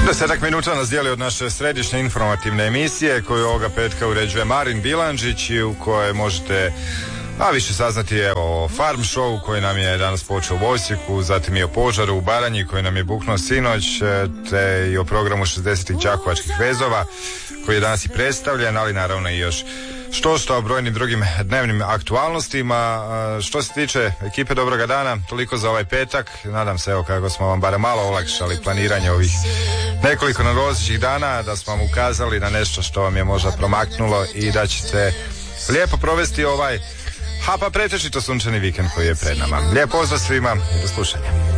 10 minuta nas dijeli od naše središnje informativne emisije koju ovoga petka uređuje Marin Bilandžić i u kojoj možete više saznati o Farm Show koji nam je danas počeo u Osijeku, zatim i o požaru u Baranji koji nam je buknuo sinoć, te i o programu 60. đakovačkih vezova koji je danas i predstavljen, ali naravno i još što o brojnim drugim dnevnim aktualnostima. Što se tiče ekipe Dobroga dana, toliko za ovaj petak. Nadam se kako smo vam barem malo olakšali planiranje ovih nekoliko nadolazećih dana, da smo vam ukazali na nešto što vam je možda promaknulo i da ćete lijepo provesti ovaj pretežito sunčani vikend koji je pred nama. Lijep pozdrav svima i do slušanja.